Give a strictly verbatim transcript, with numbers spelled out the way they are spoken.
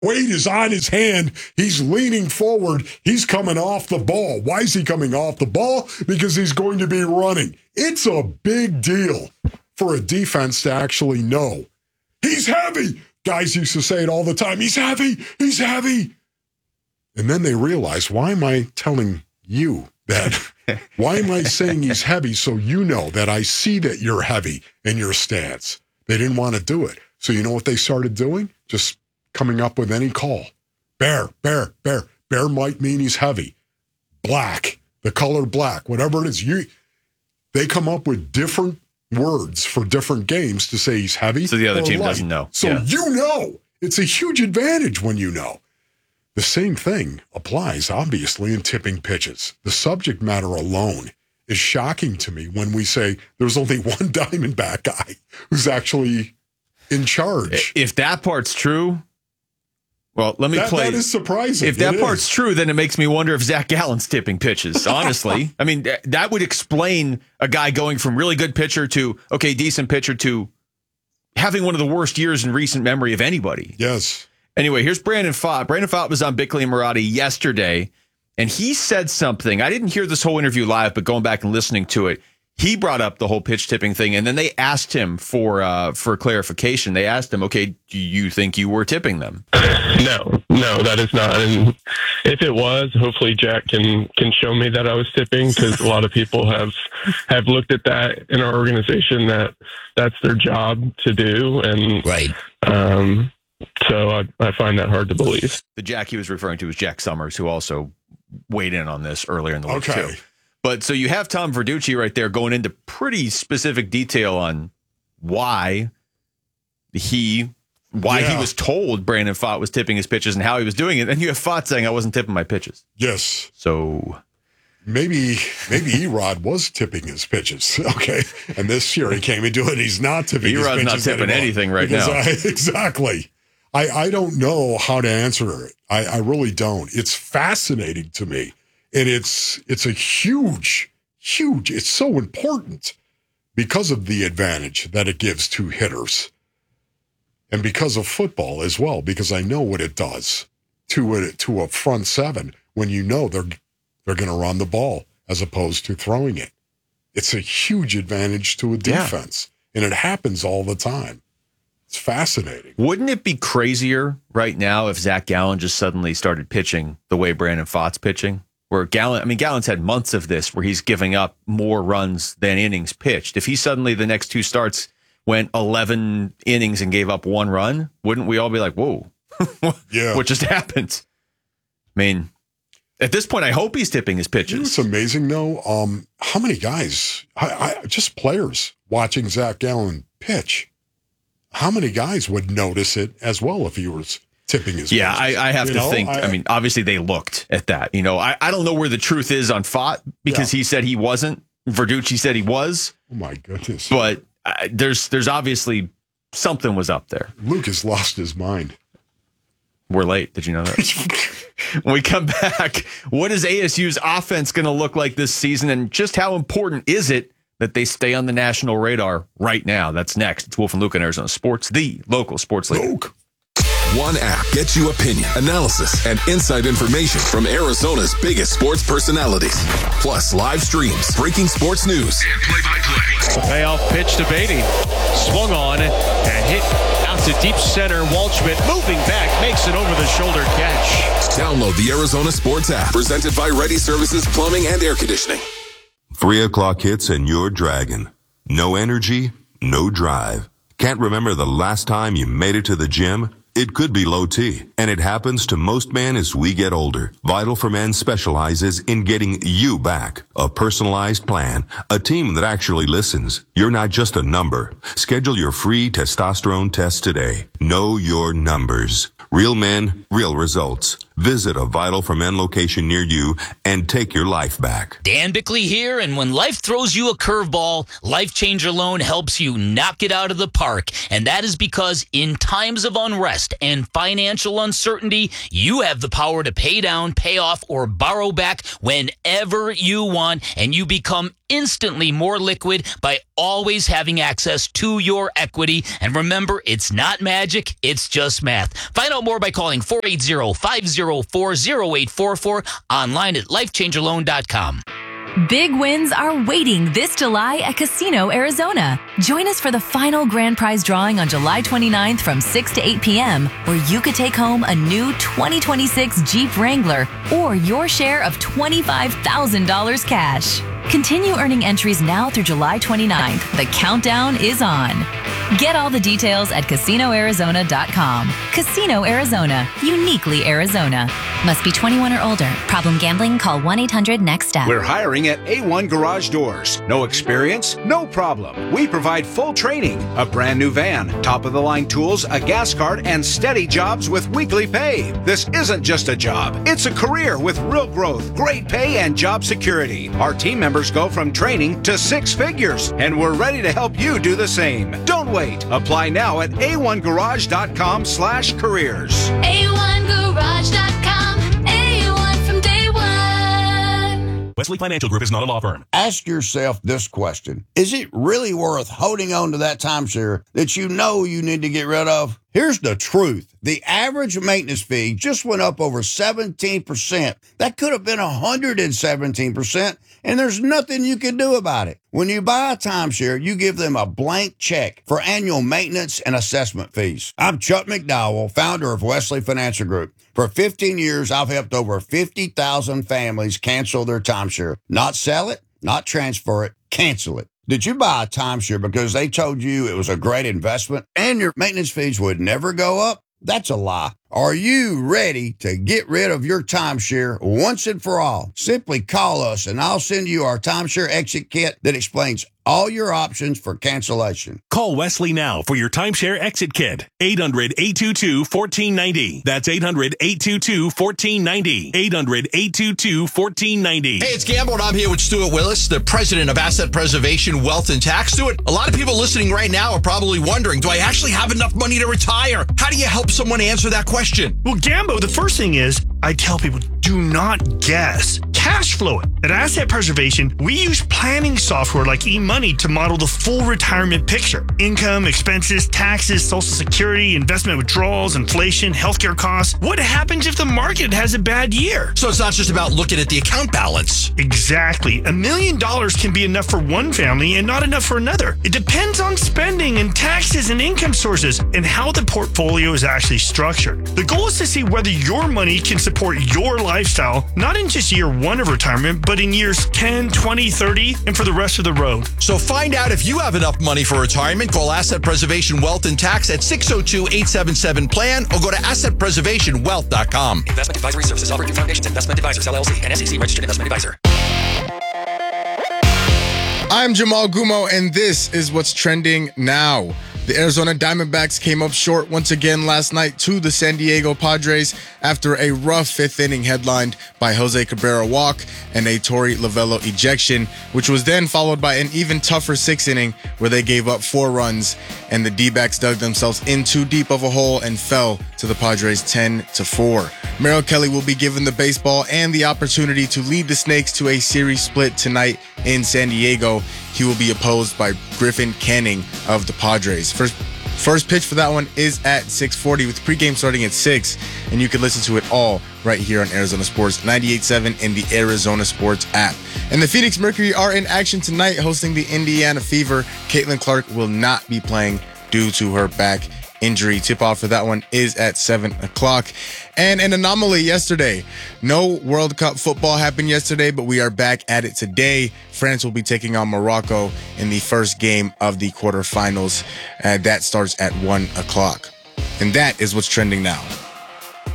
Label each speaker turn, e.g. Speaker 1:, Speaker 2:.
Speaker 1: Weight is on his hand. He's leaning forward. He's coming off the ball. Why is he coming off the ball? Because he's going to be running. It's a big deal for a defense to actually know. He's heavy. Guys used to say it all the time. He's heavy. He's heavy. And then they realize, why am I telling you that? Why am I saying he's heavy so you know that I see that you're heavy in your stance? They didn't want to do it. So you know what they started doing? Just coming up with any call. Bear, bear, bear. Bear might mean he's heavy. Black, the color black, whatever it is. You, they come up with different words for different games to say he's heavy.
Speaker 2: So the other team
Speaker 1: light.
Speaker 2: doesn't know.
Speaker 1: So
Speaker 2: yeah.
Speaker 1: you know. It's a huge advantage when you know. The same thing applies, obviously, in tipping pitches. The subject matter alone is shocking to me when we say there's only one Diamondback guy who's actually in charge.
Speaker 2: If that part's true, well, let me
Speaker 1: that,
Speaker 2: play.
Speaker 1: That is surprising.
Speaker 2: If that
Speaker 1: it
Speaker 2: part's
Speaker 1: is.
Speaker 2: true, then it makes me wonder if Zach Gallen's tipping pitches, honestly. I mean, th- that would explain a guy going from really good pitcher to, okay, decent pitcher to having one of the worst years in recent memory of anybody.
Speaker 1: Yes.
Speaker 2: Anyway, here's Brandon Pfaadt. Brandon Pfaadt was on Bickley and Marotti yesterday, and he said something. I didn't hear this whole interview live, but going back and listening to it, he brought up the whole pitch tipping thing, and then they asked him for uh, for clarification. They asked him, okay, do you think you were tipping them?
Speaker 3: No, no, that is not. And if it was, hopefully Jack can can show me that I was tipping, because a lot of people have have looked at that in our organization, that that's their job to do. And
Speaker 4: right.
Speaker 3: Um, so I, I find that hard to believe.
Speaker 2: The Jack he was referring to was Jack Summers, who also weighed in on this earlier in the week,
Speaker 1: okay.
Speaker 2: too. But so you have Tom Verducci right there going into pretty specific detail on why he why
Speaker 1: yeah.
Speaker 2: he was told Brandon Pfaadt was tipping his pitches and how he was doing it. And you have Pfaadt saying, I wasn't tipping my pitches.
Speaker 1: Yes.
Speaker 2: So
Speaker 1: maybe maybe Erod was tipping his pitches. Okay. And this year he came into it. He's not tipping his pitches.
Speaker 2: Erod's not tipping
Speaker 1: anymore.
Speaker 2: anything right
Speaker 1: Because
Speaker 2: now.
Speaker 1: I, exactly. I, I don't know how to answer it. I, I really don't. It's fascinating to me. And it's it's a huge, huge, it's so important because of the advantage that it gives to hitters. And because of football as well, because I know what it does to a, to a front seven when you know they're they're going to run the ball as opposed to throwing it. It's a huge advantage to a defense. Yeah. And it happens all the time. It's fascinating.
Speaker 2: Wouldn't it be crazier right now if Zach Gallen just suddenly started pitching the way Brandon Pfaadt's pitching? Where Gallen, I mean, Gallen's had months of this where he's giving up more runs than innings pitched. If he suddenly, the next two starts, went eleven innings and gave up one run, wouldn't we all be like, whoa,
Speaker 1: yeah.
Speaker 2: what just happened? I mean, at this point, I hope he's tipping his pitches.
Speaker 1: You know what's amazing, though? Um, how many guys, I, I, just players, watching Zach Gallen pitch, how many guys would notice it as well if he was tipping his
Speaker 2: yeah,
Speaker 1: pitches?
Speaker 2: I, I have
Speaker 1: you
Speaker 2: to
Speaker 1: know?
Speaker 2: think.
Speaker 1: I,
Speaker 2: I mean, obviously they looked at that. You know, I, I don't know where the truth is on Pfaadt because yeah. he said he wasn't. Verducci said he was.
Speaker 1: Oh my goodness!
Speaker 2: But uh, there's there's obviously something was up there.
Speaker 1: Luke has lost his mind.
Speaker 2: We're late. Did you know that? When we come back, what is A S U's offense going to look like this season, and just how important is it that they stay on the national radar right now? That's next. It's Wolf and Luke on Arizona Sports, the local sports leader.
Speaker 1: Luke.
Speaker 5: One app gets you opinion, analysis, and inside information from Arizona's biggest sports personalities. Plus live streams, breaking sports news, and play-by-play.
Speaker 6: Payoff pitch to Beatty. Swung on and hit out to deep center. Waldschmidt moving back, makes an over-the-shoulder catch.
Speaker 5: Download the Arizona Sports app, presented by Ready Services Plumbing and Air Conditioning.
Speaker 7: Three o'clock hits and you're dragging. No energy, no drive. Can't remember the last time you made it to the gym? It could be low T, and it happens to most men as we get older. Vital for Men specializes in getting you back. A personalized plan, a team that actually listens. You're not just a number. Schedule your free testosterone test today. Know your numbers. Real men, real results. Visit a Vital for Men location near you and take your life back.
Speaker 4: Dan Bickley here, and when life throws you a curveball, Life Changer Loan helps you knock it out of the park. And that is because in times of unrest and financial uncertainty, you have the power to pay down, pay off, or borrow back whenever you want, and you become instantly more liquid by always having access to your equity. And remember, it's not magic, it's just math. Find out more by calling four eight zero, five zero four, zero eight four four, online at life changer loan dot com.
Speaker 8: Big wins are waiting this July at Casino Arizona. Join us for the final grand prize drawing on July twenty-ninth from six to eight p.m., where you could take home a new twenty twenty-six Jeep Wrangler or your share of twenty-five thousand dollars cash. Continue earning entries now through July twenty-ninth. The countdown is on. Get all the details at casino arizona dot com. Casino Arizona, uniquely Arizona.
Speaker 9: Must be twenty-one or older. Problem gambling? Call one eight hundred next step.
Speaker 10: We're hiring at A one Garage Doors. No experience? No problem. We provide full training, a brand new van, top-of-the-line tools, a gas card, and steady jobs with weekly pay. This isn't just a job. It's a career with real growth, great pay, and job security. Our team members go from training to six figures, and we're ready to help you do the same. Don't wait. Apply now at a one garage dot com slash careers.
Speaker 11: a one garage dot com. A one from day one.
Speaker 12: Wesley Financial Group is not a law firm.
Speaker 13: Ask yourself this question. Is it really worth holding on to that timeshare that you know you need to get rid of? Here's the truth. The average maintenance fee just went up over seventeen percent. That could have been one hundred seventeen percent, and there's nothing you can do about it. When you buy a timeshare, you give them a blank check for annual maintenance and assessment fees. I'm Chuck McDowell, founder of Wesley Financial Group. For fifteen years, I've helped over fifty thousand families cancel their timeshare. Not sell it, not transfer it, cancel it. Did you buy a timeshare because they told you it was a great investment and your maintenance fees would never go up? That's a lie. Are you ready to get rid of your timeshare once and for all? Simply call us and I'll send you our timeshare exit kit that explains all your options for cancellation.
Speaker 12: Call Wesley now for your timeshare exit kit. eight hundred, eight two two, one four nine zero. That's eight hundred, eight two two, one four nine zero. eight hundred, eight two two, one four nine zero.
Speaker 14: Hey, it's Gamble, and I'm here with Stuart Willis, the president of Asset Preservation Wealth and Tax. Stuart, a lot of people listening right now are probably wondering, do I actually have enough money to retire? How do you help someone answer that question?
Speaker 15: Well, Gambo, the first thing is, I tell people, do not guess. Cash flow it. At Asset Preservation, we use planning software like eMoney to model the full retirement picture. Income, expenses, taxes, Social Security, investment withdrawals, inflation, healthcare costs. What happens if the market has a bad year?
Speaker 14: So it's not just about looking at the account balance.
Speaker 15: Exactly. A million dollars can be enough for one family and not enough for another. It depends on spending and taxes and income sources and how the portfolio is actually structured. The goal is to see whether your money can support your lifestyle, not in just year one of retirement, but in years ten, twenty, thirty, and for the rest of the road.
Speaker 14: So find out if you have enough money for retirement. Call Asset Preservation Wealth and Tax at six oh two, eight seven seven, plan or go to asset preservation wealth dot com.
Speaker 16: Investment advisory services offered through Foundations Investment Advisors, L L C, and S E C registered investment advisor.
Speaker 17: I'm Jamal Gumo, and this is what's trending now. The Arizona Diamondbacks came up short once again last night to the San Diego Padres after a rough fifth inning headlined by Jose Cabrera walk and a Torey Lovullo ejection, which was then followed by an even tougher sixth inning where they gave up four runs and the D-backs dug themselves in too deep of a hole and fell to the Padres ten to four. Merrill Kelly will be given the baseball and the opportunity to lead the Snakes to a series split tonight in San Diego. He will be opposed by Griffin Canning of the Padres. First first pitch for that one is at six forty with pregame starting at six, and you can listen to it all right here on Arizona Sports ninety-eight point seven in the Arizona Sports app. And the Phoenix Mercury are in action tonight hosting the Indiana Fever. Caitlin Clark will not be playing due to her back injury. Tip-off for that one is at seven o'clock. And an anomaly yesterday. No World Cup football happened yesterday, but we are back at it today. France will be taking on Morocco in the first game of the quarterfinals. Uh, that starts at one o'clock. And that is what's trending now.